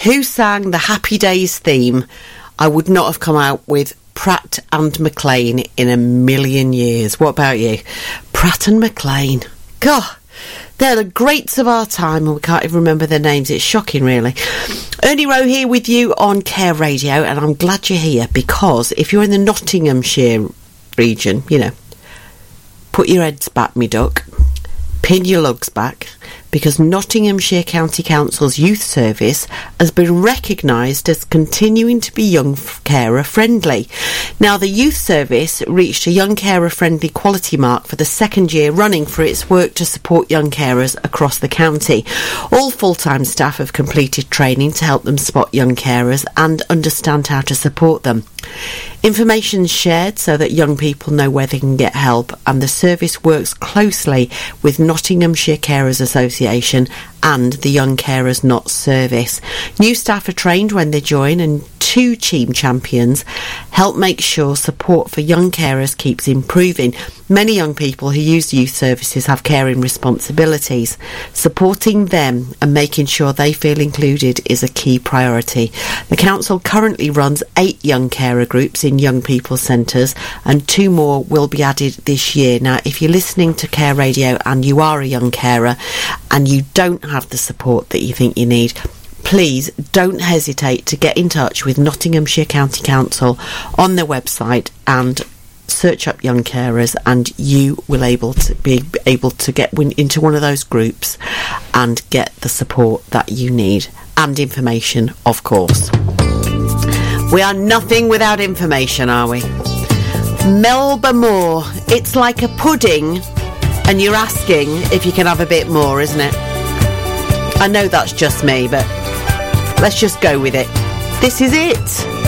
who sang the Happy Days theme, I would not have come out with Pratt and McLean in a million years. What about you? Pratt and McLean. God, they're the greats of our time and we can't even remember their names. It's shocking, really. Ernie Rowe here with you on Care Radio, and I'm glad you're here because if you're in the Nottinghamshire region, you know, put your heads back, me duck. Pin your lugs back, because Nottinghamshire County Council's youth service has been recognised as continuing to be young carer friendly. Now, the youth service reached a young carer friendly quality mark for the second year running for its work to support young carers across the county. All full-time staff have completed training to help them spot young carers and understand how to support them. Information is shared so that young people know where they can get help, and the service works closely with Nottinghamshire Carers Association and the Young Carers Not service. New staff are trained when they join, and 2 team champions help make sure support for young carers keeps improving. Many young people who use youth services have caring responsibilities. Supporting them and making sure they feel included is a key priority. The council currently runs 8 young carer groups in young people's centres, and 2 more will be added this year. Now, if you're listening to Care Radio and you are a young carer and you don't have the support that you think you need, please don't hesitate to get in touch with Nottinghamshire County Council on their website and search up young carers, and you will be able to get into one of those groups and get the support that you need, and information, of course. We are nothing without information, are we? Melba Moore, it's like a pudding and you're asking if you can have a bit more, isn't it? I know that's just me, but let's just go with it. This is it.